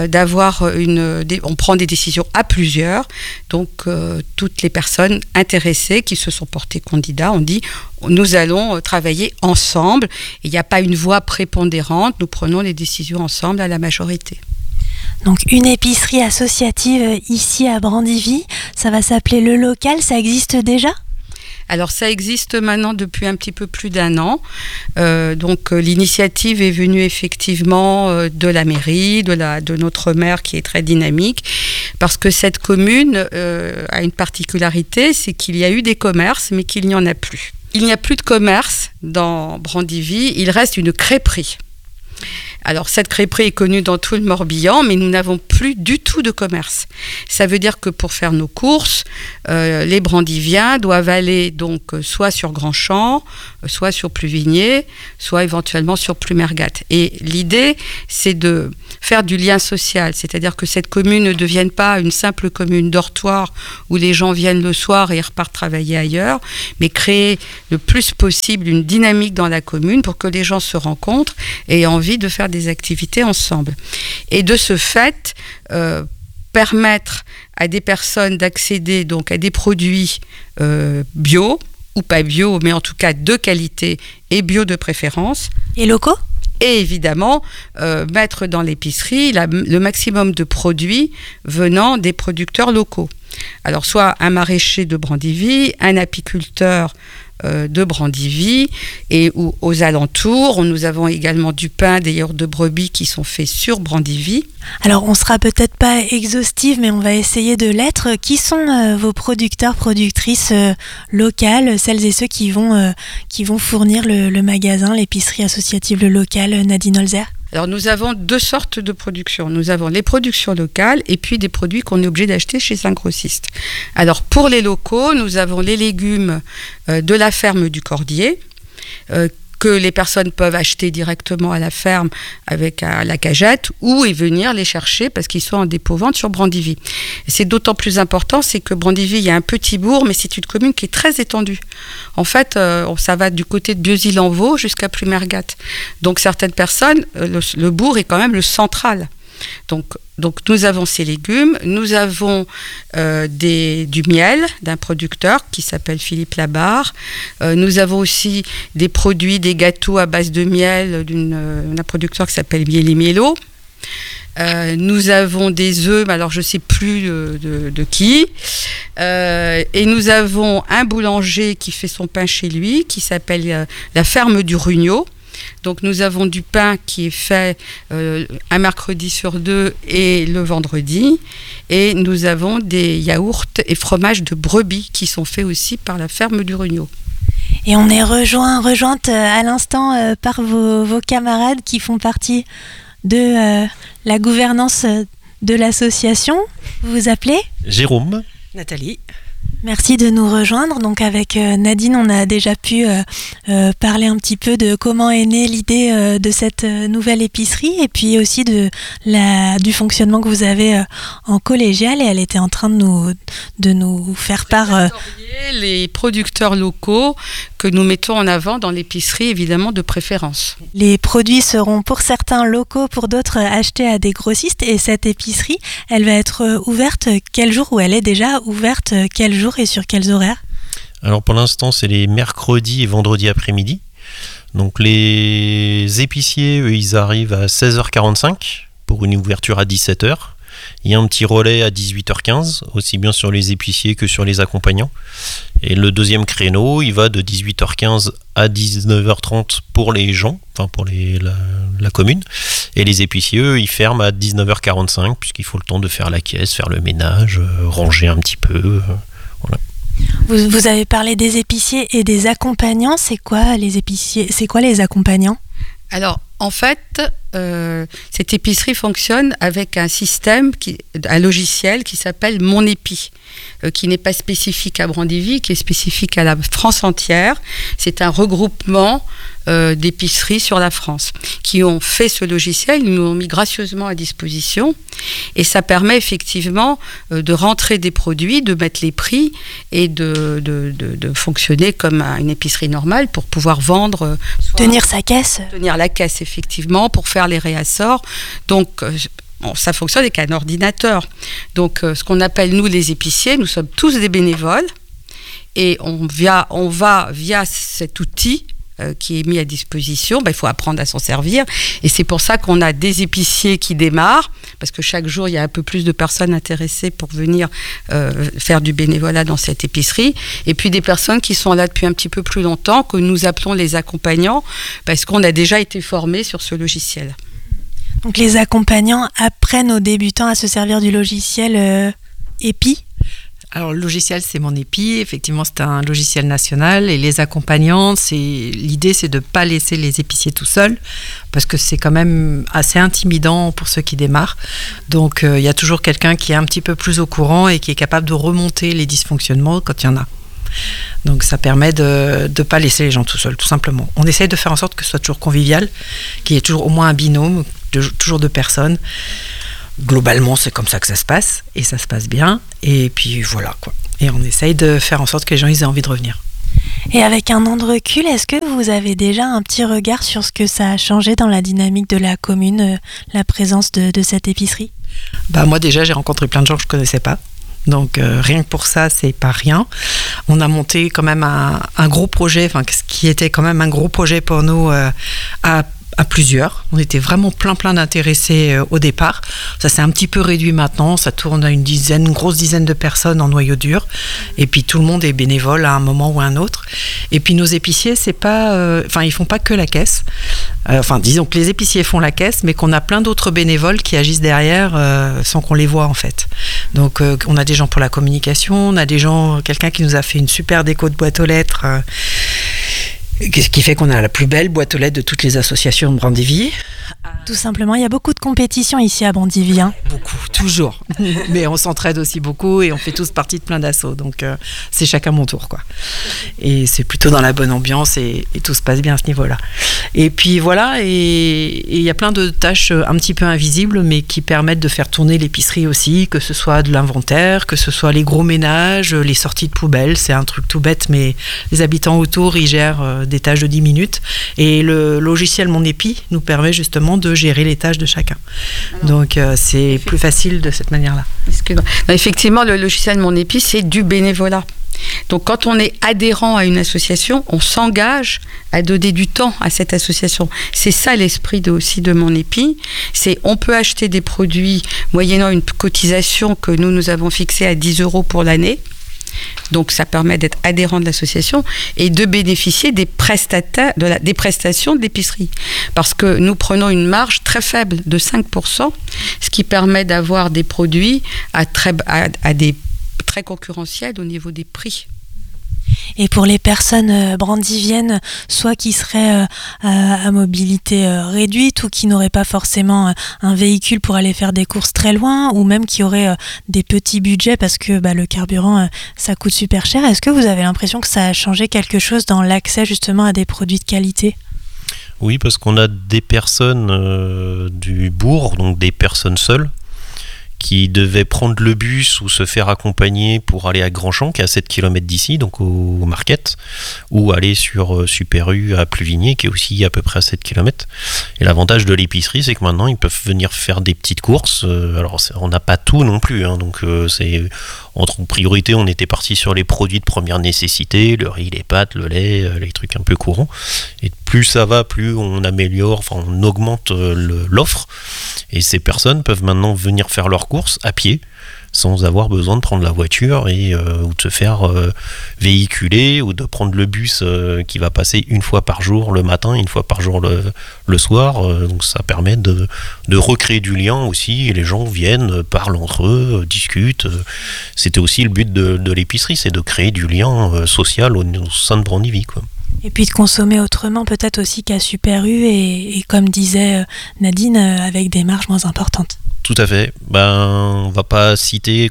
S7: on prend des décisions à plusieurs. Donc toutes les personnes intéressées qui se sont portées candidats ont dit nous allons travailler ensemble. Il n'y a pas une voix prépondérante, nous prenons les décisions ensemble à la majorité.
S3: Donc une épicerie associative ici à Brandivy, ça va s'appeler Le Local, ça existe déjà ?
S7: Alors ça existe maintenant depuis un petit peu plus d'1 an. Donc l'initiative est venue effectivement de la mairie, de notre maire qui est très dynamique, parce que cette commune a une particularité, c'est qu'il y a eu des commerces, mais qu'il n'y en a plus. Il n'y a plus de commerce dans Brandivy, il reste une crêperie. Alors cette crêperie est connue dans tout le Morbihan, mais nous n'avons plus du tout de commerce. Ça veut dire que pour faire nos courses, les Brandiviens doivent aller donc soit sur Grandchamp, soit sur Pluvigné, soit éventuellement sur Plumergat. Et l'idée, c'est de faire du lien social, c'est-à-dire que cette commune ne devienne pas une simple commune dortoir où les gens viennent le soir et repartent travailler ailleurs, mais créer le plus possible une dynamique dans la commune pour que les gens se rencontrent et aient envie de faire des activités ensemble. Et de ce fait, permettre à des personnes d'accéder donc à des produits bio, ou pas bio, mais en tout cas de qualité et bio de préférence.
S3: Et locaux ?
S7: Et évidemment, mettre dans l'épicerie le maximum de produits venant des producteurs locaux. Alors, soit un maraîcher de Brandivy, un apiculteur de Brandivy et aux alentours. Nous avons également du pain, des yaourts de brebis qui sont faits sur Brandivy.
S3: Alors, on ne sera peut-être pas exhaustive, mais on va essayer de l'être. Qui sont vos producteurs, productrices locales, celles et ceux qui vont fournir le magasin, l'épicerie associative Le Local, Nadine Holzer ?
S7: Alors nous avons 2 sortes de productions. Nous avons les productions locales et puis des produits qu'on est obligé d'acheter chez un grossiste. Alors pour les locaux, nous avons les légumes de la ferme du Cordier que les personnes peuvent acheter directement à la ferme avec la cagette ou et venir les chercher parce qu'ils sont en dépôt-vente sur Brandivy. Et c'est d'autant plus important, c'est que Brandivy, il y a un petit bourg, mais c'est une commune qui est très étendue. En fait, ça va du côté de Bieusil-en-Vaux jusqu'à Plumergat. Donc certaines personnes, le bourg est quand même le central. Donc nous avons ces légumes, nous avons du miel d'un producteur qui s'appelle Philippe Labarre, nous avons aussi des produits, des gâteaux à base de miel d'un producteur qui s'appelle Mieli Mielo. Nous avons des œufs, mais alors je ne sais plus de qui. Et nous avons un boulanger qui fait son pain chez lui, qui s'appelle la ferme du Rugno. Donc nous avons du pain qui est fait un mercredi sur 2 et le vendredi. Et nous avons des yaourts et fromages de brebis qui sont faits aussi par la ferme du Rugno.
S3: Et on est rejointe à l'instant par vos camarades qui font partie de la gouvernance de l'association. Vous vous appelez ?
S8: Jérôme.
S9: Nathalie.
S3: Merci de nous rejoindre. Donc avec Nadine, on a déjà pu parler un petit peu de comment est née l'idée de cette nouvelle épicerie et puis aussi du fonctionnement que vous avez en collégial, et elle était en train de nous faire part...
S7: Les producteurs locaux que nous mettons en avant dans l'épicerie, évidemment, de préférence.
S3: Les produits seront pour certains locaux, pour d'autres achetés à des grossistes, et cette épicerie, elle va être ouverte quel jour, ou elle est déjà ouverte quel jour et sur quels horaires ?
S8: Alors pour l'instant, c'est les mercredis et vendredis après-midi. Donc les épiciers, eux, ils arrivent à 16h45 pour une ouverture à 17h. Il y a un petit relais à 18h15, aussi bien sur les épiciers que sur les accompagnants. Et le deuxième créneau, il va de 18h15 à 19h30 pour les gens, enfin pour la commune. Et les épiciers, eux, ils ferment à 19h45, puisqu'il faut le temps de faire la caisse, faire le ménage, ranger un petit peu. Voilà.
S3: Vous avez parlé des épiciers et des accompagnants. C'est quoi les épiciers ? C'est quoi les accompagnants ?
S7: Alors, en fait, cette épicerie fonctionne avec un système, un logiciel qui s'appelle Mon Épi, qui n'est pas spécifique à Brandivy, qui est spécifique à la France entière. C'est un regroupement d'épiceries sur la France qui ont fait ce logiciel, ils nous l'ont mis gracieusement à disposition, et ça permet effectivement de rentrer des produits, de mettre les prix et de fonctionner comme une épicerie normale pour pouvoir vendre.
S3: Tenir sa caisse.
S7: Tenir la caisse, effectivement, pour faire les réassorts. Donc, ça fonctionne avec un ordinateur. Donc, ce qu'on appelle, nous, les épiciers, nous sommes tous des bénévoles, et on va via cet outil qui est mis à disposition, il faut apprendre à s'en servir, et c'est pour ça qu'on a des épiciers qui démarrent, parce que chaque jour il y a un peu plus de personnes intéressées pour venir faire du bénévolat dans cette épicerie, et puis des personnes qui sont là depuis un petit peu plus longtemps, que nous appelons les accompagnants, parce qu'on a déjà été formés sur ce logiciel.
S3: Donc les accompagnants apprennent aux débutants à se servir du logiciel EPI.
S9: Alors le logiciel, c'est Mon Épi, effectivement c'est un logiciel national, et les accompagnants, l'idée c'est de ne pas laisser les épiciers tout seuls, parce que c'est quand même assez intimidant pour ceux qui démarrent. Donc il y a toujours quelqu'un qui est un petit peu plus au courant et qui est capable de remonter les dysfonctionnements quand il y en a. Donc ça permet de ne pas laisser les gens tout seuls, tout simplement. On essaye de faire en sorte que ce soit toujours convivial, qu'il y ait toujours au moins un binôme, toujours deux personnes. Globalement, c'est comme ça que ça se passe, et ça se passe bien, et puis voilà quoi. Et on essaye de faire en sorte que les gens aient envie de revenir.
S3: Et avec un an de recul, est-ce que vous avez déjà un petit regard sur ce que ça a changé dans la dynamique de la commune, la présence de cette épicerie ?
S9: Moi déjà, j'ai rencontré plein de gens que je ne connaissais pas. Donc rien que pour ça, c'est pas rien. On a monté quand même un gros projet, ce qui était quand même un gros projet pour nous à plusieurs. On était vraiment plein d'intéressés au départ. Ça s'est un petit peu réduit maintenant. Ça tourne à une grosse dizaine de personnes en noyau dur. Et puis tout le monde est bénévole à un moment ou à un autre. Et puis nos épiciers, c'est pas, ils font pas que la caisse. Disons que les épiciers font la caisse, mais qu'on a plein d'autres bénévoles qui agissent derrière sans qu'on les voit en fait. Donc on a des gens pour la communication, on a quelqu'un qui nous a fait une super déco de boîte aux lettres. Ce qui fait qu'on a la plus belle boîte aux lettres de toutes les associations de Brandivy.
S3: Tout simplement, il y a beaucoup de compétitions ici à Brandivy.
S9: Beaucoup, toujours. Mais on s'entraide aussi beaucoup et on fait tous partie de plein d'assauts. Donc c'est chacun mon tour, quoi. Et c'est plutôt dans la bonne ambiance et tout se passe bien à ce niveau-là. Et puis voilà, et il y a plein de tâches un petit peu invisibles, mais qui permettent de faire tourner l'épicerie aussi, que ce soit de l'inventaire, que ce soit les gros ménages, les sorties de poubelles. C'est un truc tout bête, mais les habitants autour, ils gèrent des tâches de 10 minutes. Et le logiciel Mon Épi nous permet justement de gérer les tâches de chacun. Donc c'est plus facile de cette manière-là.
S7: Effectivement, le logiciel Mon Épi, c'est du bénévolat. Donc quand on est adhérent à une association, on s'engage à donner du temps à cette association. C'est ça l'esprit aussi de Mon Épi. C'est on peut acheter des produits moyennant une cotisation que nous avons fixée à 10 € pour l'année. Donc ça permet d'être adhérent de l'association et de bénéficier des prestations de l'épicerie. Parce que nous prenons une marge très faible de 5%, ce qui permet d'avoir des produits à des très concurrentiels au niveau des prix.
S3: Et pour les personnes brandiviennes, soit qui seraient à mobilité réduite ou qui n'auraient pas forcément un véhicule pour aller faire des courses très loin, ou même qui auraient des petits budgets parce que le carburant, ça coûte super cher, est-ce que vous avez l'impression que ça a changé quelque chose dans l'accès justement à des produits de qualité ?
S8: Oui, parce qu'on a des personnes du bourg, donc des personnes seules, qui devaient prendre le bus ou se faire accompagner pour aller à Grandchamp, qui est à 7 km d'ici, donc au market, ou aller sur Super U à Pluvigné, qui est aussi à peu près à 7 km. Et l'avantage de l'épicerie, c'est que maintenant, ils peuvent venir faire des petites courses. Alors, on n'a pas tout non plus, donc en priorité, on était parti sur les produits de première nécessité, le riz, les pâtes, le lait, les trucs un peu courants. Et plus ça va, plus on améliore, on augmente l'offre. Et ces personnes peuvent maintenant venir faire leurs courses à pied, sans avoir besoin de prendre la voiture ou de se faire véhiculer, ou de prendre le bus qui va passer une fois par jour le matin, une fois par jour le soir. Donc ça permet de recréer du lien aussi, et les gens viennent, parlent entre eux, discutent. C'était aussi le but de l'épicerie, c'est de créer du lien social au sein de Brandivy, quoi.
S3: Et puis de consommer autrement peut-être aussi qu'à Super U et comme disait Nadine, avec des marges moins importantes.
S8: Tout à fait. On va pas citer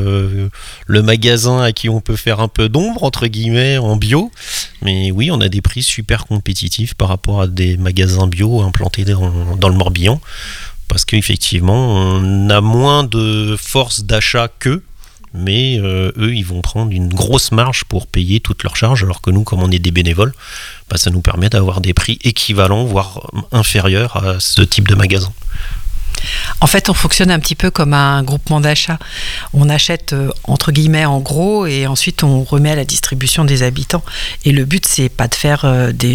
S8: le magasin à qui on peut faire un peu d'ombre, entre guillemets, en bio. Mais oui, on a des prix super compétitifs par rapport à des magasins bio implantés dans le Morbihan. Parce qu'effectivement, on a moins de force d'achat qu'eux. Mais eux, ils vont prendre une grosse marge pour payer toutes leurs charges, alors que nous, comme on est des bénévoles, ça nous permet d'avoir des prix équivalents, voire inférieurs à ce type de magasin.
S9: En fait, on fonctionne un petit peu comme un groupement d'achat. On achète entre guillemets en gros et ensuite on remet à la distribution des habitants. Et le but, c'est pas de faire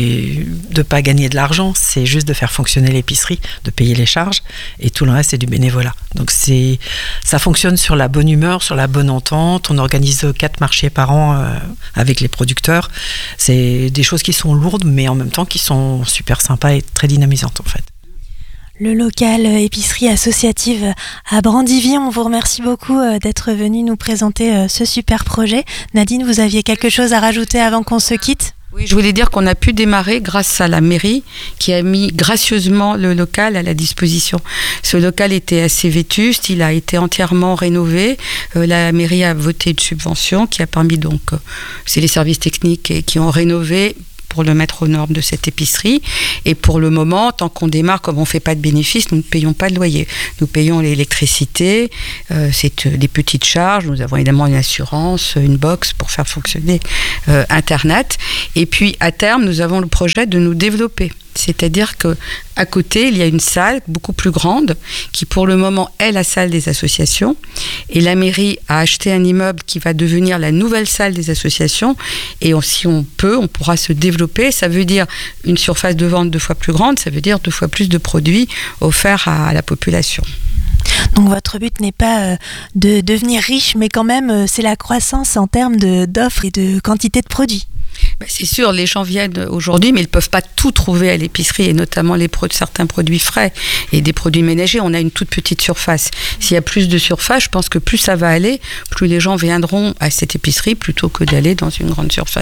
S9: de pas gagner de l'argent, c'est juste de faire fonctionner l'épicerie, de payer les charges, et tout le reste c'est du bénévolat. Donc ça fonctionne sur la bonne humeur, sur la bonne entente. On organise 4 marchés par an avec les producteurs. C'est des choses qui sont lourdes, mais en même temps qui sont super sympas et très dynamisantes en fait.
S3: Le local épicerie associative à Brandivy, on vous remercie beaucoup d'être venu nous présenter ce super projet. Nadine, vous aviez quelque chose à rajouter avant qu'on se quitte ?
S7: Oui, je voulais dire qu'on a pu démarrer grâce à la mairie qui a mis gracieusement le local à la disposition. Ce local était assez vétuste, il a été entièrement rénové. La mairie a voté une subvention qui a permis c'est les services techniques qui ont rénové pour le mettre aux normes de cette épicerie. Et pour le moment, tant qu'on démarre, comme on ne fait pas de bénéfices, nous ne payons pas de loyer. Nous payons l'électricité, c'est des petites charges. Nous avons évidemment une assurance, une box pour faire fonctionner Internet. Et puis, à terme, nous avons le projet de nous développer. C'est-à-dire qu'à côté, il y a une salle beaucoup plus grande qui, pour le moment, est la salle des associations. Et la mairie a acheté un immeuble qui va devenir la nouvelle salle des associations. Et si on peut, on pourra se développer. Ça veut dire une surface de vente 2 fois plus grande. Ça veut dire 2 fois plus de produits offerts à la population.
S3: Donc votre but n'est pas de devenir riche, mais quand même, c'est la croissance en termes d'offres et de quantité de produits.
S7: C'est sûr, les gens viennent aujourd'hui, mais ils ne peuvent pas tout trouver à l'épicerie, et notamment certains produits frais et des produits ménagers. On a une toute petite surface. S'il y a plus de surface, je pense que plus ça va aller, plus les gens viendront à cette épicerie plutôt que d'aller dans une grande surface.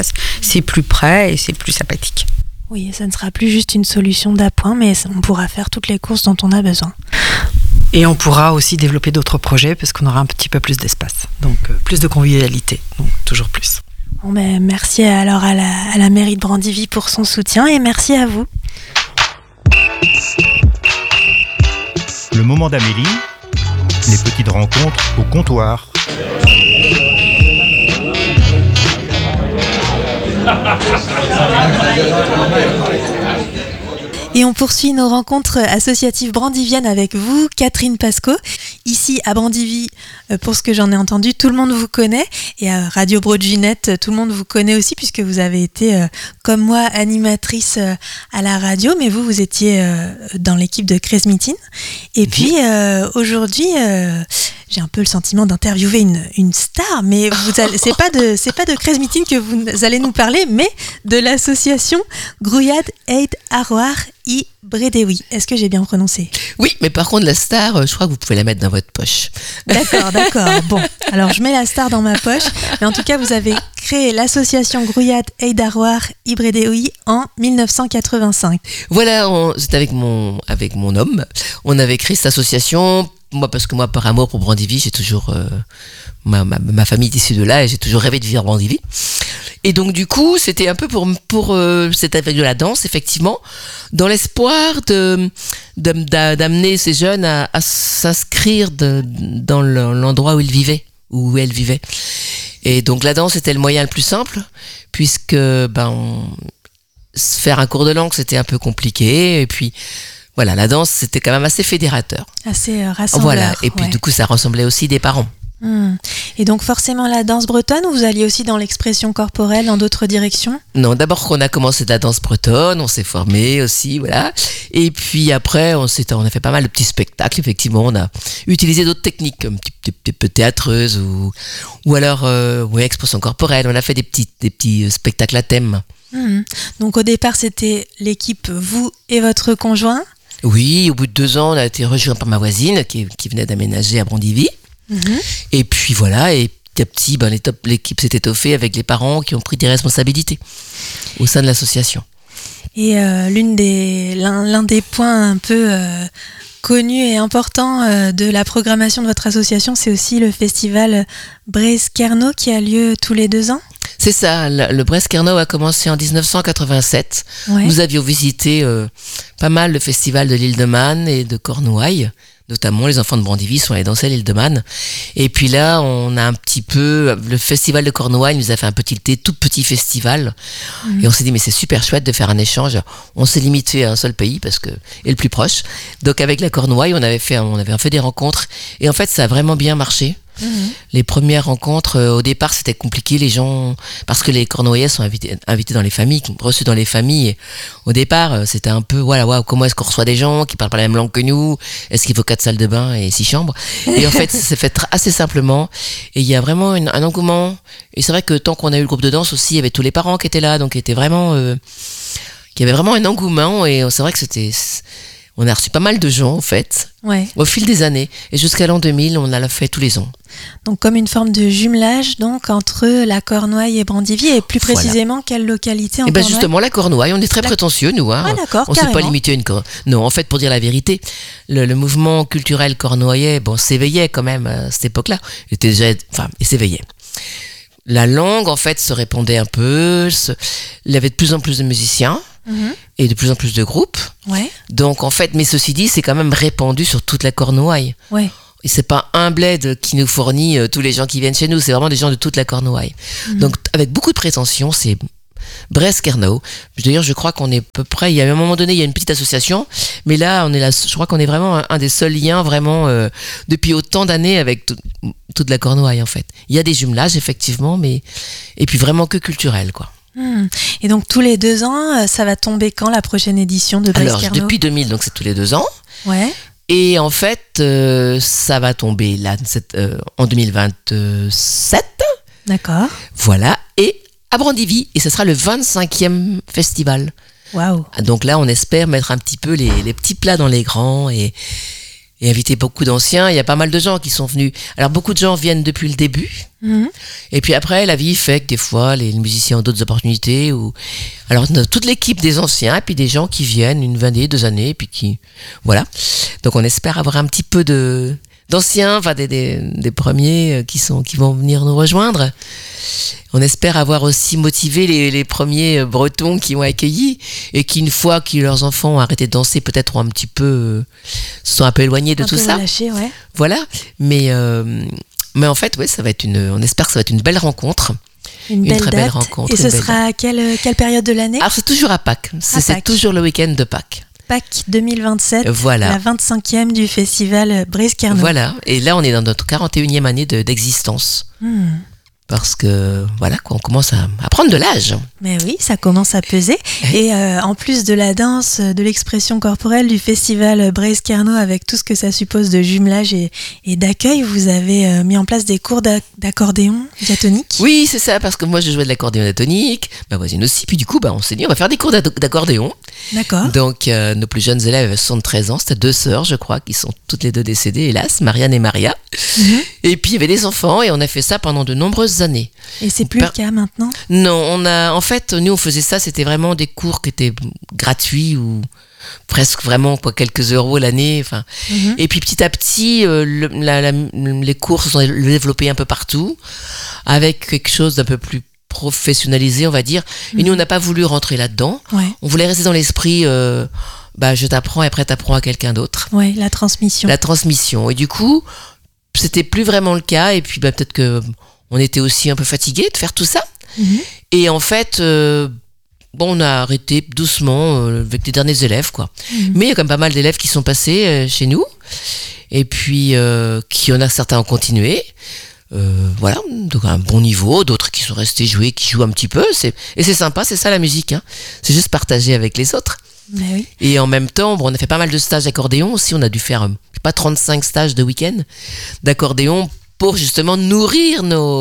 S7: c'est plus près et c'est plus sympathique.
S3: Oui, ça ne sera plus juste une solution d'appoint, mais on pourra faire toutes les courses dont on a besoin.
S9: Et on pourra aussi développer d'autres projets parce qu'on aura un petit peu plus d'espace. Donc plus de convivialité, donc toujours plus.
S3: Bon, ben, merci alors à la mairie de Brandivy pour son soutien et merci à vous.
S4: Le moment d'Amélie, les petites rencontres au comptoir.
S3: Et on poursuit nos rencontres associatives brandiviennes avec vous, Catherine Pasco. Ici à Brandivy, pour ce que j'en ai entendu, tout le monde vous connaît. Et à Radio Broadginette, tout le monde vous connaît aussi puisque vous avez été, comme moi, animatrice à la radio. Mais vous étiez dans l'équipe de Krezmitin. Et puis aujourd'hui... j'ai un peu le sentiment d'interviewer une star, mais c'est pas de Krezmitin que vous allez nous parler, mais de l'association Grouyad Eid Aroar I Bredewi. Est-ce que j'ai bien prononcé ?
S10: Oui, mais par contre, la star, je crois que vous pouvez la mettre dans votre poche.
S3: D'accord. Bon, alors je mets la star dans ma poche. Mais en tout cas, vous avez créé l'association Grouyad Eid Aroar I Bredewi en 1985.
S10: Voilà, c'était avec mon homme. On avait créé cette association. Parce que moi, par amour pour Brandivy, j'ai toujours ma famille est issue de là et j'ai toujours rêvé de vivre à Brandivy. Et donc du coup, c'était un peu c'était avec de la danse, effectivement, dans l'espoir d'amener ces jeunes à s'inscrire dans l'endroit où ils vivaient, où elles vivaient. Et donc la danse était le moyen le plus simple, puisque faire un cours de langue, c'était un peu compliqué, et puis voilà, la danse, c'était quand même assez fédérateur.
S3: Assez rassembleur.
S10: Voilà, et puis du coup, ça ressemblait aussi des parents.
S3: Et donc forcément la danse bretonne, ou vous alliez aussi dans l'expression corporelle, dans d'autres directions ?
S10: Non, d'abord qu'on a commencé de la danse bretonne, on s'est formé aussi, voilà. Et puis après, on a fait pas mal de petits spectacles, effectivement. On a utilisé d'autres techniques, comme des peu théâtreuses ou alors expression corporelle. On a fait des petits spectacles à thème.
S3: Donc au départ, c'était l'équipe, vous et votre conjoint ?
S10: Oui, au bout de 2 ans, on a été rejoint par ma voisine qui venait d'aménager à Brandivy. Et puis voilà, et petit à petit, l'équipe s'est étoffée avec les parents qui ont pris des responsabilités au sein de l'association.
S3: Et l'un des points un peu connus et importants de la programmation de votre association, c'est aussi le festival Brezkerno qui a lieu tous les 2 ans ?
S10: C'est ça, le Brezkerno a commencé en 1987. Ouais. Nous avions visité pas mal le festival de l'île de Man et de Cornouailles. Notamment, les enfants de Brandivy sont allés danser à l'île de Man. Et puis là, on a un petit peu... Le festival de Cornouailles nous a fait un tout petit festival. Et on s'est dit, mais c'est super chouette de faire un échange. On s'est limité à un seul pays, et le plus proche. Donc avec la Cornouailles, on avait fait des rencontres. Et en fait, ça a vraiment bien marché. Les premières rencontres, au départ, c'était compliqué, les gens, parce que les Cornouaillais sont invités dans les familles, reçus dans les familles. Et au départ, c'était un peu, comment est-ce qu'on reçoit des gens qui parlent pas la même langue que nous? Est-ce qu'il faut 4 salles de bain et 6 chambres? Et en fait, ça s'est fait assez simplement. Et il y a vraiment un engouement. Et c'est vrai que tant qu'on a eu le groupe de danse aussi, il y avait tous les parents qui étaient là, donc il y avait vraiment un engouement. Et c'est vrai que on a reçu pas mal de gens, en fait, au fil des années. Et jusqu'à l'an 2000, on l'a fait tous les ans.
S3: Donc, comme une forme de jumelage, donc, entre la Cornouaille et Brandivy, et plus précisément, quelle localité en Cornouaille ?
S10: Justement, la Cornouaille, on est très prétentieux, nous. Hein.
S3: Ah, d'accord,
S10: on ne s'est pas limité à une Non, en fait, pour dire la vérité, le mouvement culturel cornouaillais, s'éveillait quand même à cette époque-là. Il s'éveillait. La langue, en fait, se répandait un peu. Il y avait de plus en plus de musiciens. Et de plus en plus de groupes. Donc en fait, mais ceci dit, c'est quand même répandu sur toute la Cornouaille. Et c'est pas un bled qui nous fournit tous les gens qui viennent chez nous, c'est vraiment des gens de toute la Cornouaille. Donc avec beaucoup de prétention, c'est Brezkerno. D'ailleurs, je crois qu'on est à peu près, il y a un moment donné, il y a une petite association, mais là, je crois qu'on est vraiment un des seuls liens vraiment depuis autant d'années avec toute la Cornouaille en fait. Il y a des jumelages effectivement, et puis vraiment que culturel quoi.
S3: Et donc tous les 2 ans, ça va tomber quand la prochaine édition de Brezkerno ?
S10: Alors depuis 2000, donc c'est tous les 2 ans. Et en fait, ça va tomber là en 2027.
S3: D'accord.
S10: Voilà, et à Brandivy, et ce sera le 25e festival.
S3: Waouh.
S10: Donc là, on espère mettre un petit peu les petits plats dans les grands et et invité beaucoup d'anciens. Il y a pas mal de gens qui sont venus. Alors beaucoup de gens viennent depuis le début. Et puis après, la vie fait que des fois, les musiciens ont d'autres opportunités. Alors on a toute l'équipe des anciens, et puis des gens qui viennent 1 année, 2 années, et puis qui... Voilà. Donc on espère avoir un petit peu d'anciens, enfin des premiers qui vont venir nous rejoindre. On espère avoir aussi motivé les premiers Bretons qui ont accueilli et qui, une fois que leurs enfants ont arrêté de danser, peut-être ont un petit peu se sont un peu éloignés de tout ça.
S3: Relâché, ouais.
S10: Voilà. Mais en fait, ouais, on espère que ça va être une belle rencontre.
S3: Une
S10: très
S3: date.
S10: belle rencontre.
S3: Et ce sera à quelle période de l'année?
S10: Alors c'est toujours à Pâques. C'est toujours le week-end de Pâques.
S3: Pâques 2027,
S10: voilà.
S3: La 25e du festival Brice Carnot.
S10: Voilà, et là on est dans notre 41e année d'existence. Parce que voilà, on commence à prendre de l'âge.
S3: Mais oui, ça commence à peser. Et en plus de la danse, de l'expression corporelle du festival Brice Carnot, avec tout ce que ça suppose de jumelage et d'accueil, vous avez mis en place des cours d'accordéon diatonique.
S10: Oui, c'est ça, parce que moi je jouais de l'accordéon diatonique, ma voisine aussi, puis du coup on s'est dit on va faire des cours d'accordéon.
S3: D'accord.
S10: Donc nos plus jeunes élèves avaient 73 ans, c'était 2 sœurs je crois, qui sont toutes les 2 décédées, hélas, Marianne et Maria. Et puis il y avait des enfants et on a fait ça pendant de nombreuses années.
S3: Et c'est plus le cas maintenant?
S10: Non, en fait, nous on faisait ça, c'était vraiment des cours qui étaient gratuits ou presque vraiment quelques euros l'année. Enfin. Et puis petit à petit, les cours se sont développés un peu partout, avec quelque chose d'un peu plus professionnalisé, on va dire. Et nous on n'a pas voulu rentrer là-dedans.
S3: Ouais.
S10: On voulait rester dans l'esprit. Je t'apprends et après t'apprends à quelqu'un d'autre.
S3: Oui, la transmission.
S10: La transmission. Et du coup, c'était plus vraiment le cas. Et puis peut-être que on était aussi un peu fatigués de faire tout ça. Et en fait, on a arrêté doucement avec les derniers élèves, quoi. Mais il y a quand même pas mal d'élèves qui sont passés chez nous. Et puis, qui en a certains ont continué. Voilà, donc à un bon niveau. D'autres qui sont restés jouer, qui jouent un petit peu. Et c'est sympa, c'est ça la musique. Hein. C'est juste partager avec les autres.
S3: Mais oui.
S10: Et en même temps, on a fait pas mal de stages d'accordéon aussi. On a dû faire, 35 stages de week-end d'accordéon pour justement nourrir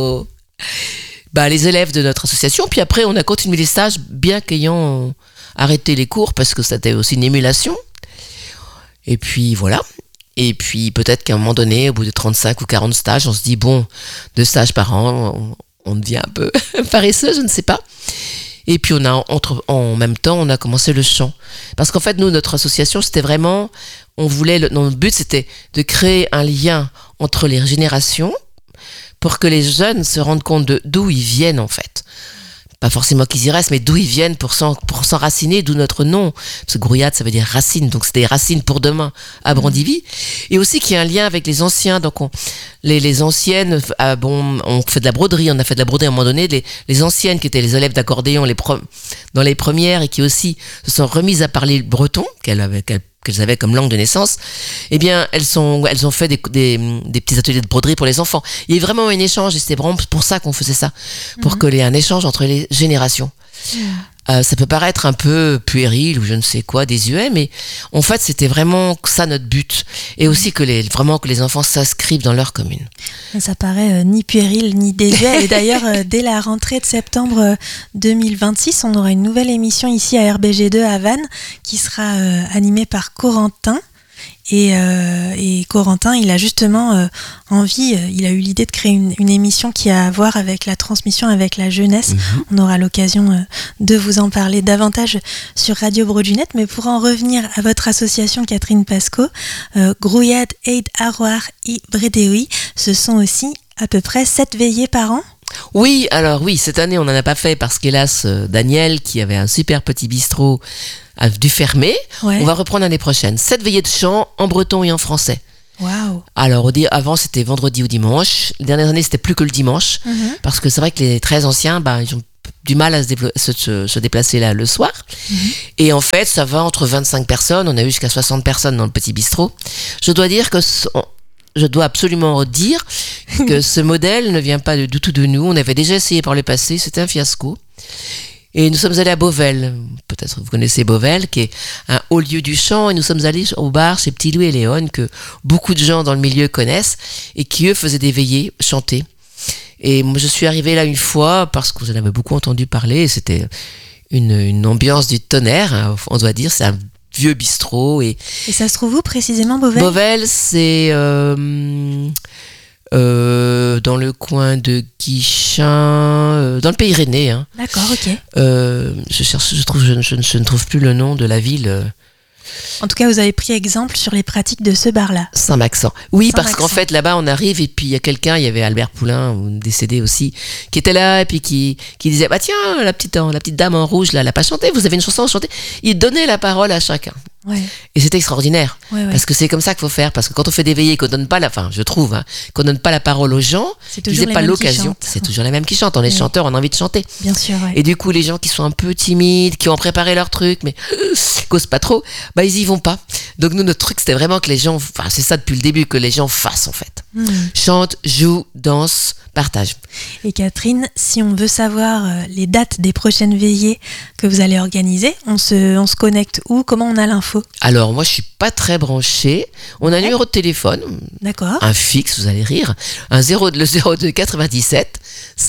S10: les élèves de notre association. Puis après, on a continué les stages, bien qu'ayant arrêté les cours, parce que c'était aussi une émulation. Et puis voilà. Et puis peut-être qu'à un moment donné, au bout de 35 ou 40 stages, on se dit, 2 stages par an, on devient un peu paresseux, je ne sais pas. Et puis en même temps, on a commencé le chant. Parce qu'en fait, nous, notre association, c'était vraiment, notre but, c'était de créer un lien entre les générations pour que les jeunes se rendent compte d'où ils viennent, en fait. Pas forcément qu'ils y restent, mais d'où ils viennent pour s'enraciner, d'où notre nom. Parce que Grouillade, ça veut dire racine, donc c'était racines pour demain à Brandivy. Et aussi qu'il y a un lien avec les anciens, donc les anciennes, on fait de la broderie, on a fait de la broderie à un moment donné, les anciennes qui étaient les élèves d'accordéon dans les premières et qui aussi se sont remises à parler breton, qu'elles avaient comme langue de naissance, eh bien, elles ont fait des petits ateliers de broderie pour les enfants. Il y a eu vraiment un échange et c'était vraiment pour ça qu'on faisait ça, pour qu'il y ait un échange entre les générations. Ça peut paraître un peu puéril ou je ne sais quoi, désuet, mais en fait, c'était vraiment ça notre but. Et aussi que les enfants s'inscrivent dans leur commune.
S3: Ça paraît ni puéril ni désuet. Et d'ailleurs, dès la rentrée de septembre 2026, on aura une nouvelle émission ici à RBG2 à Vannes qui sera animée par Corentin. Et Corentin, il a justement envie, il a eu l'idée de créer une émission qui a à voir avec la transmission, avec la jeunesse. On aura l'occasion de vous en parler davantage sur Radio Brodunette. Mais pour en revenir à votre association, Catherine Pasco, Grouillade Eid Aroar I Bredewi, ce sont aussi à peu près 7 veillées par an.
S10: Oui, alors oui, cette année on n'en a pas fait parce qu'hélas, Daniel, qui avait un super petit bistrot, a dû fermer. Ouais. On va reprendre l'année prochaine. 7 veillées de chant en breton et en français.
S3: Waouh.
S10: Alors avant c'était vendredi ou dimanche. Les dernières années c'était plus que le dimanche. Parce que c'est vrai que les très anciens, ils ont du mal à se déplacer là le soir. Et en fait ça va entre 25 personnes. On a eu jusqu'à 60 personnes dans le petit bistrot. Je dois absolument dire que ce modèle ne vient pas du tout de nous. On avait déjà essayé par le passé, c'était un fiasco. Et nous sommes allés à Beauvais, peut-être vous connaissez Beauvais, qui est un haut lieu du chant, et nous sommes allés au bar chez Petit Louis et Léon, que beaucoup de gens dans le milieu connaissent, et qui eux faisaient des veillées chantées. Et moi je suis arrivée là une fois, parce que vous en avez beaucoup entendu parler, et c'était une ambiance du tonnerre, on doit dire, c'est un vieux bistrot. Et
S3: ça se trouve où précisément, Beauvais ?
S10: Beauvais, c'est dans le coin de Guichin, dans le Pays Rennais. Hein.
S3: D'accord, ok.
S10: Je ne trouve plus le nom de la ville.
S3: En tout cas, vous avez pris exemple sur les pratiques de ce bar-là.
S10: Saint-Maxent. Oui, parce qu'en fait, là-bas, on arrive et puis il y a quelqu'un, il y avait Albert Poulain, décédé aussi, qui était là et puis qui disait, bah tiens, la petite dame en rouge, là, elle n'a pas chanté, vous avez une chanson à chanter. Il donnait la parole à chacun.
S3: Ouais.
S10: Et c'était extraordinaire.
S3: Ouais.
S10: Parce que c'est comme ça qu'il faut faire. Parce que quand on fait des veillées, qu'on donne pas je trouve, hein, qu'on donne pas la parole aux gens, qu'ils n'aient pas l'occasion. C'est toujours les mêmes qui chantent. On est chanteurs, on a envie de chanter.
S3: Bien sûr, ouais.
S10: Et du coup, les gens qui sont un peu timides, qui ont préparé leur truc, mais causent pas trop, bah, ils y vont pas. Donc, nous, notre truc, c'était vraiment que les gens, c'est ça depuis le début, que les gens fassent, en fait. Chantent, jouent, dansent, partagent.
S3: Et Catherine, si on veut savoir les dates des prochaines veillées que vous allez organiser, on se connecte où ? Comment on a l'info ?
S10: Alors, moi, je suis pas très branchée. On a un numéro de téléphone.
S3: D'accord.
S10: Un fixe, vous allez rire. Le 02 97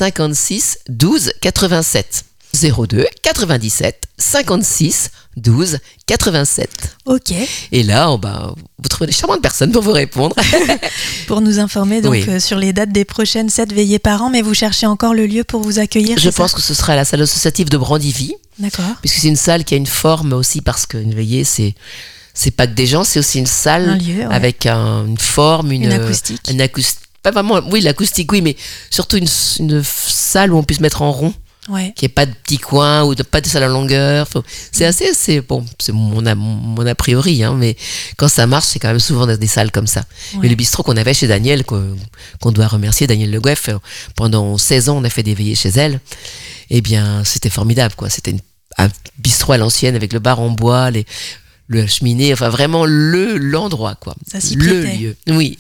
S10: 56 12 87. 02 97 56 12 87.
S3: Ok.
S10: Et là, vous trouvez des charmantes personnes pour vous répondre.
S3: Pour nous informer donc sur les dates des prochaines 7 veillées par an, mais vous cherchez encore le lieu pour vous accueillir.
S10: Je pense que ce sera à la salle associative de Brandivy.
S3: D'accord.
S10: Puisque c'est une salle qui a une forme aussi, parce qu'une veillée, c'est pas que des gens, c'est aussi une salle avec une forme, une acoustique. Pas vraiment, oui, l'acoustique, oui, mais surtout une salle où on puisse mettre en rond.
S3: Ouais.
S10: Qu'il n'y ait pas de petits coins ou pas de salle à longueur. C'est assez bon, c'est mon a priori, hein, mais quand ça marche, c'est quand même souvent des salles comme ça. Ouais. Mais le bistrot qu'on avait chez Daniel, qu'on doit remercier, Daniel Le Goeff, pendant 16 ans, on a fait des veillées chez elle. Eh bien, c'était formidable, quoi. C'était un bistrot à l'ancienne avec le bar en bois, le cheminée, enfin vraiment l'endroit, quoi.
S3: Ça s'y prêtait.
S10: Le lieu, oui.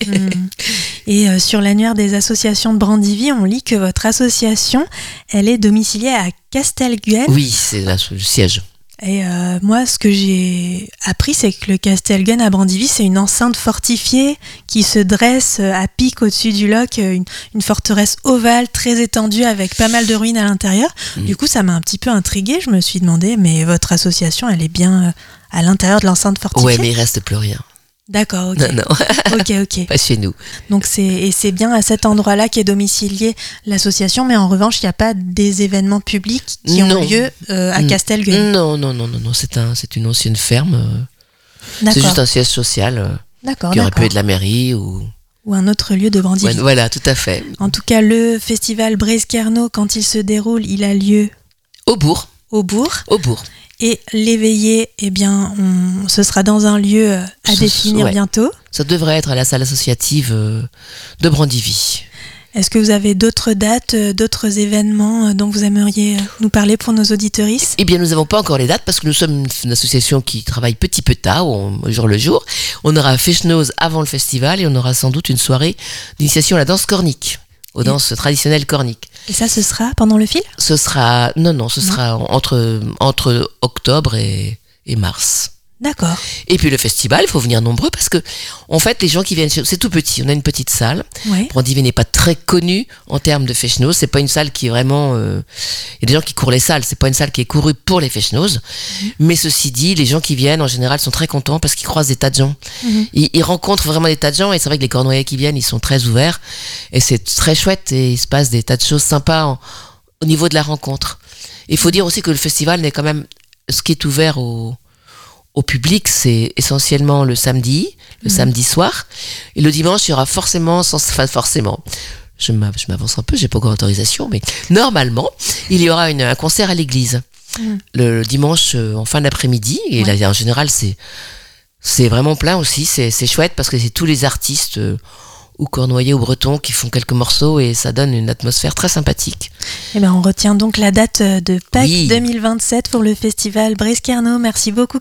S3: Et sur l'annuaire des associations de Brandivy, on lit que votre association, elle est domiciliée à Castelguel.
S10: Oui, c'est le siège.
S3: Et moi, ce que j'ai appris, c'est que le Castelguel à Brandivy, c'est une enceinte fortifiée qui se dresse à pic au-dessus du loch, une forteresse ovale très étendue avec pas mal de ruines à l'intérieur. Du coup, ça m'a un petit peu intriguée. Je me suis demandé, mais votre association, elle est bien à l'intérieur de l'enceinte fortifiée ?
S10: Ouais, mais il reste plus rien.
S3: D'accord, ok.
S10: Non.
S3: Ok.
S10: Pas chez nous.
S3: Donc c'est bien à cet endroit-là qu'est domiciliée l'association, mais en revanche, il n'y a pas des événements publics qui ont lieu à Castelguel.
S10: Non. C'est une ancienne ferme. C'est juste un siège social qui aurait pu être la mairie ou
S3: un autre lieu de Brandivy.
S10: Ouais, voilà, tout à fait.
S3: En tout cas, le festival Braise Carnot, quand il se déroule, il a lieu
S10: au Bourg.
S3: Et l'éveillé, ce sera dans un lieu à définir bientôt.
S10: Ça devrait être à la salle associative de Brandivy.
S3: Est-ce que vous avez d'autres dates, d'autres événements dont vous aimeriez nous parler pour nos auditeuristes ?
S10: Eh bien, nous n'avons pas encore les dates parce que nous sommes une association qui travaille petit peu tard, au jour le jour. On aura Fechnoz avant le festival et on aura sans doute une soirée d'initiation à la danse cornique, aux danses traditionnelles corniques.
S3: Et ça, ce sera pendant le fil ?
S10: Ce sera entre octobre et mars.
S3: D'accord.
S10: Et puis le festival, il faut venir nombreux parce que, en fait, les gens qui viennent, c'est tout petit. On a une petite salle.
S3: Ouais.
S10: Brandivy n'est pas très connu en termes de Fechnoz. C'est pas une salle qui est vraiment. Il y a des gens qui courent les salles. C'est pas une salle qui est courue pour les Fechnoz. Mais ceci dit, les gens qui viennent en général sont très contents parce qu'ils croisent des tas de gens. Ils rencontrent vraiment des tas de gens et c'est vrai que les Cornouaillais qui viennent, ils sont très ouverts et c'est très chouette et il se passe des tas de choses sympas au niveau de la rencontre. Il faut dire aussi que le festival n'est quand même ce qui est ouvert au public, c'est essentiellement le samedi soir. Et le dimanche, il y aura forcément, je m'avance un peu, j'ai pas encore autorisation, mais normalement, il y aura un concert à l'église. Le dimanche en fin d'après-midi. Et là, en général, c'est vraiment plein aussi. C'est chouette parce que c'est tous les artistes ou cornouaillais ou bretons qui font quelques morceaux et ça donne une atmosphère très sympathique.
S3: On retient donc la date de Pâques 2027 pour le festival Braise Carnot. Merci beaucoup